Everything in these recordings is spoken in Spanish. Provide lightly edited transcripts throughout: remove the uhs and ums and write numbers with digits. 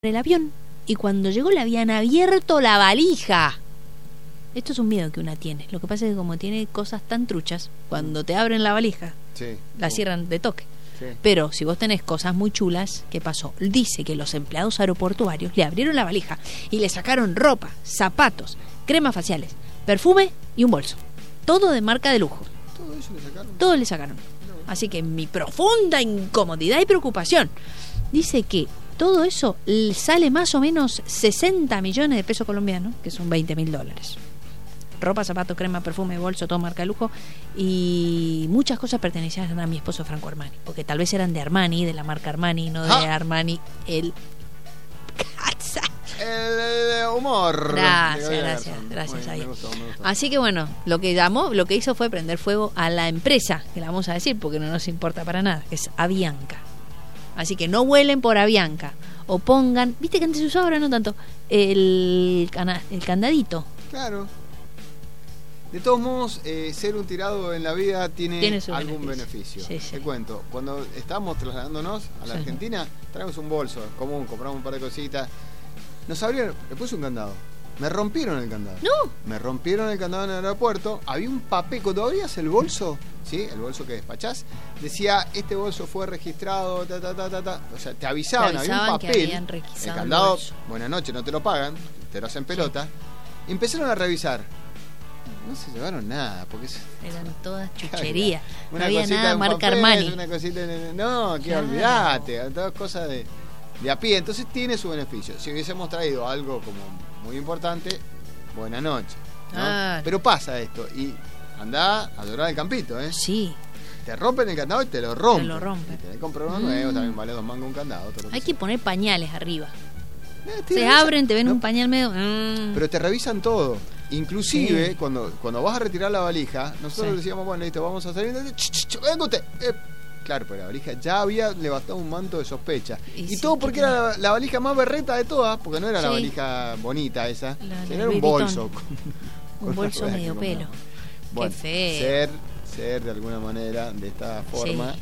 el avión y cuando llegó le habían abierto la valija. Esto es un miedo que una tiene. Lo que pasa es que como tiene cosas tan truchas, cuando te abren la valija, la cierran de toque. Sí. Pero si vos tenés cosas muy chulas, ¿qué pasó? Dice que los empleados aeroportuarios le abrieron la valija y le sacaron ropa, zapatos, cremas faciales, perfume y un bolso. Todo de marca de lujo. ¿Todo eso le sacaron? Todo le sacaron. Así que mi profunda incomodidad y preocupación dice que todo eso sale más o menos 60 millones de pesos colombianos, que son $20.000. Ropa, zapatos, crema, perfume, bolso, todo marca de lujo. Y muchas cosas pertenecían a mi esposo Franco Armani, porque tal vez eran de Armani, de la marca Armani, no de Armani el humor. Gracias a Dios. Me gustó. Así que bueno, lo que hizo fue prender fuego a la empresa, que la vamos a decir porque no nos importa para nada, que es Avianca. Así que no vuelen por Avianca o pongan, viste que antes se usaba, ahora no tanto, el candadito. Claro. De todos modos, ser un tirado en la vida tiene algún beneficio. Sí. Te cuento, cuando estábamos trasladándonos a la Argentina, traemos un bolso común, compramos un par de cositas. Nos abrieron, le puse un candado. Me rompieron el candado. No. Me rompieron el candado en el aeropuerto. Había un papel, cuando abrías el bolso, ¿sí? El bolso que despachás, decía, este bolso fue registrado, O sea, te avisaban había un papel. El candado, buenas noches, no te lo pagan, te lo hacen pelota. Sí. Empezaron a revisar. No se llevaron nada, porque eran todas chucherías. No había nada marca Armani. Una cosita, no, que olvidate, todas cosas de a pie. Entonces tiene su beneficio. Si hubiésemos traído algo como muy importante, buena noche, ¿no? Pero pasa esto y andá a llorar el campito, ¿eh? Sí. Te rompen el candado y te lo rompen. Te lo rompen. Te compran uno nuevo, también vale 2 mangos un candado. Hay que poner pañales arriba. Se abren, te ven un pañal medio. Pero te revisan todo. Inclusive, cuando vas a retirar la valija, nosotros decíamos, bueno, listo, vamos a salir. Venga usted. Claro, pero la valija ya había levantado un manto de sospecha. Y todo porque era la valija más berreta de todas, porque no era la valija bonita esa, sino era un bolso. Un bolso medio pelo. Bueno, qué feo. Ser de alguna manera, de esta forma.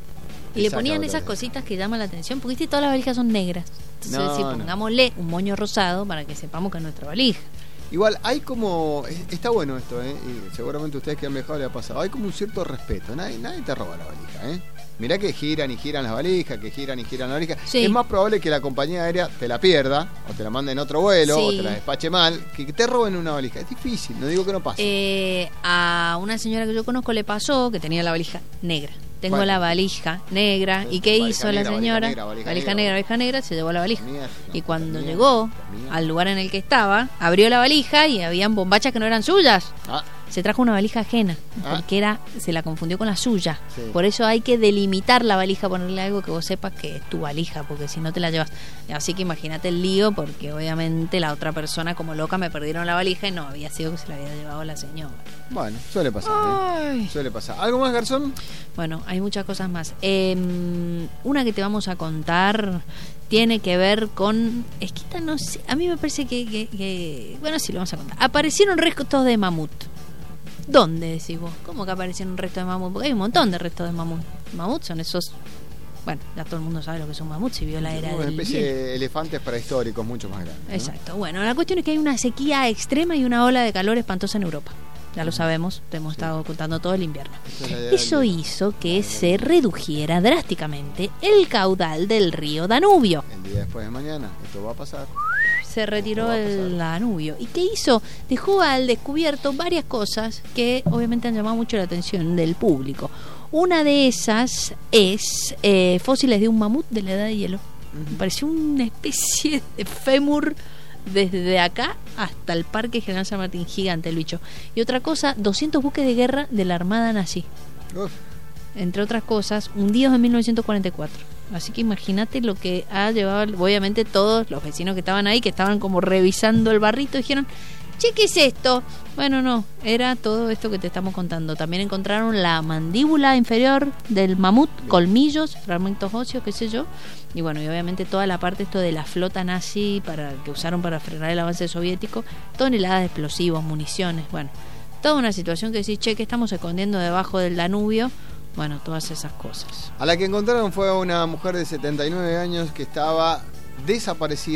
Y le ponían esas cositas que llaman la atención, porque todas las valijas son negras. Entonces, pongámosle un moño rosado para que sepamos que es nuestra valija. Igual hay como, está bueno esto, y seguramente ustedes que han viajado les ha pasado, hay como un cierto respeto, nadie te roba la valija, Mirá que giran y giran las valijas, que giran y giran las valijas. Sí. Es más probable que la compañía aérea te la pierda, o te la mande en otro vuelo, o te la despache mal, que te roben una valija. Es difícil, no digo que no pase. A una señora que yo conozco le pasó que tenía la valija negra. Tengo la valija negra. ¿Y qué hizo la señora? Valija negra, se llevó la valija. Y cuando llegó al lugar en el que estaba, abrió la valija y habían bombachas que no eran suyas. Se trajo una valija ajena, porque se la confundió con la suya. Sí. Por eso hay que delimitar la valija, ponerle algo que vos sepas que es tu valija, porque si no te la llevas. Así que imagínate el lío, porque obviamente la otra persona como loca me perdieron la valija y no había sido que se la había llevado la señora. Bueno, suele pasar. Suele pasar. ¿Algo más, Garzón? Bueno, hay muchas cosas más. Una que te vamos a contar tiene que ver con... Es que esta no sé, a mí me parece que bueno, sí, lo vamos a contar. Aparecieron restos de mamut. ¿Dónde decís vos? ¿Cómo que aparecieron restos de mamut? Porque hay un montón de restos de mamut. Mamut son esos... Bueno, ya todo el mundo sabe lo que son mamuts, si vio la era del... Una especie de elefantes prehistóricos mucho más grandes, ¿no? Exacto. Bueno, la cuestión es que hay una sequía extrema y una ola de calor espantosa en Europa. Ya lo sabemos, te hemos estado contando todo el invierno. Eso hizo que se redujera drásticamente el caudal del río Danubio. El día después de mañana, esto va a pasar. Se retiró el Danubio. ¿Y qué hizo? Dejó al descubierto varias cosas que obviamente han llamado mucho la atención del público. Una de esas es fósiles de un mamut de la edad de hielo. Me pareció una especie de fémur desde acá hasta el Parque General San Martín, gigante el bicho. Y otra cosa, 200 buques de guerra de la Armada nazi. Entre otras cosas, hundidos en 1944. Así que imagínate lo que ha llevado, obviamente todos los vecinos que estaban ahí, que estaban como revisando el barrito, dijeron, che, ¿qué es esto? Bueno, no, era todo esto que te estamos contando. También encontraron la mandíbula inferior del mamut, colmillos, fragmentos óseos, qué sé yo. Y bueno, y obviamente toda la parte esto de la flota nazi que usaron para frenar el avance soviético, toneladas de explosivos, municiones, bueno, toda una situación que decís, che, ¿qué estamos escondiendo debajo del Danubio? Bueno, todas esas cosas. A la que encontraron fue una mujer de 79 años que estaba desaparecía